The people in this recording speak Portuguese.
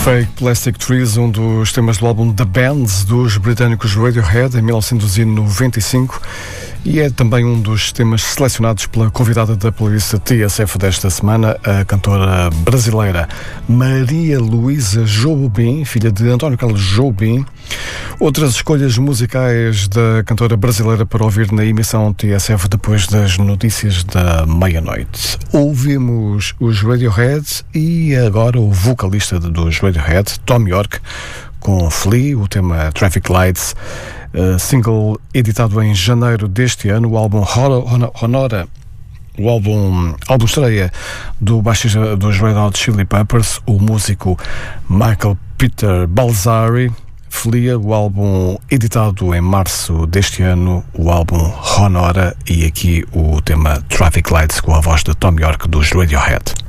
Fake Plastic Trees, um dos temas do álbum The Bands dos britânicos Radiohead em 1995, e é também um dos temas selecionados pela convidada da playlist TSF desta semana, a cantora brasileira Maria Luísa Jobim, filha de António Carlos Jobim. Outras escolhas musicais da cantora brasileira para ouvir na emissão TSF depois das notícias da meia-noite. Ouvimos os Radiohead e agora o vocalista dos Radiohead, Thom Yorke, com Flea, o tema Traffic Lights, single editado em janeiro deste ano. O álbum Honora, o álbum estreia do baixista dos Red Hot Chili Peppers, o músico Michael Peter Balzari. Flea, o álbum editado em março deste ano, o álbum Honora, e aqui o tema Traffic Lights com a voz de Thom Yorke dos Radiohead.